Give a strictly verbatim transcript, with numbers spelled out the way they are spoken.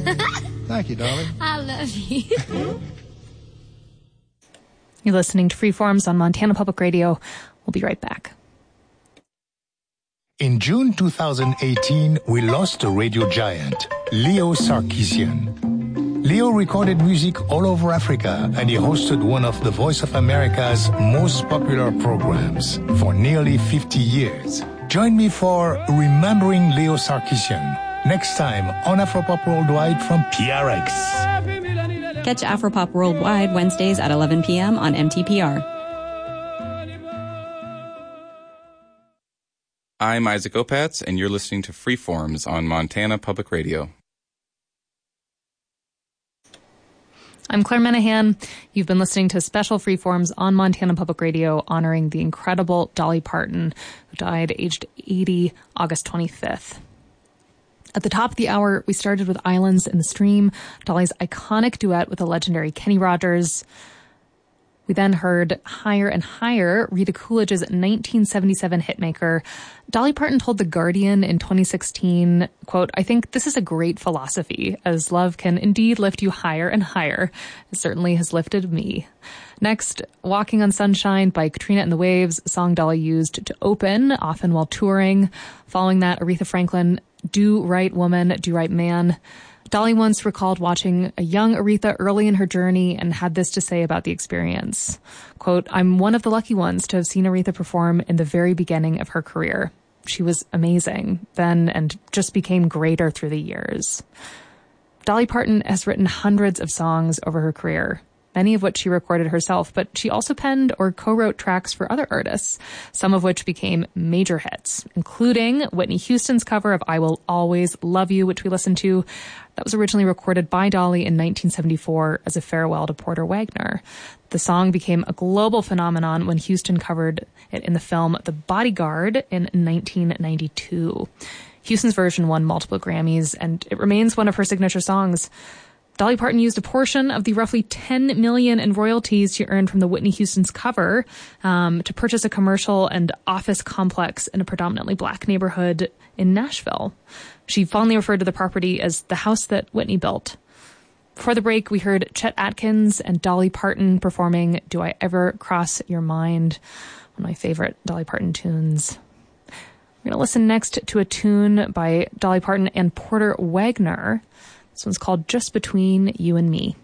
Thank you, darling. I love you. You're listening to Freeforms on Montana Public Radio. We'll be right back. In June two thousand eighteen, we lost a radio giant, Leo Sarkisian. Leo recorded music all over Africa, and he hosted one of the Voice of America's most popular programs for nearly fifty years. Join me for Remembering Leo Sarkisian next time on Afropop Worldwide from P R X. Catch Afropop Worldwide Wednesdays at eleven p.m. on M T P R. I'm Isaac Opatz, and you're listening to Freeforms on Montana Public Radio. I'm Claire Menahan. You've been listening to special Freeforms on Montana Public Radio honoring the incredible Dolly Parton, who died aged eighty, August twenty-fifth. At the top of the hour, we started with Islands in the Stream, Dolly's iconic duet with the legendary Kenny Rogers. We then heard Higher and Higher, Rita Coolidge's nineteen seventy-seven hitmaker. Dolly Parton told The Guardian in twenty sixteen, quote, "I think this is a great philosophy, as love can indeed lift you higher and higher. It certainly has lifted me." Next, Walking on Sunshine by Katrina and the Waves, a song Dolly used to open, often while touring. Following that, Aretha Franklin, Do Right Woman, Do Right Man. Dolly once recalled watching a young Aretha early in her journey and had this to say about the experience. Quote, "I'm one of the lucky ones to have seen Aretha perform in the very beginning of her career. She was amazing then and just became greater through the years." Dolly Parton has written hundreds of songs over her career, many of which she recorded herself, but she also penned or co-wrote tracks for other artists, some of which became major hits, including Whitney Houston's cover of I Will Always Love You, which we listened to. That was originally recorded by Dolly in nineteen seventy-four as a farewell to Porter Wagoner. The song became a global phenomenon when Houston covered it in the film The Bodyguard in nineteen ninety-two. Houston's version won multiple Grammys, and it remains one of her signature songs. Dolly Parton used a portion of the roughly ten million dollars in royalties she earned from the Whitney Houston's cover um, to purchase a commercial and office complex in a predominantly black neighborhood in Nashville. She fondly referred to the property as the house that Whitney built. Before the break, we heard Chet Atkins and Dolly Parton performing Do I Ever Cross Your Mind, one of my favorite Dolly Parton tunes. We're going to listen next to a tune by Dolly Parton and Porter Wagoner. This one's called Just Between You and Me.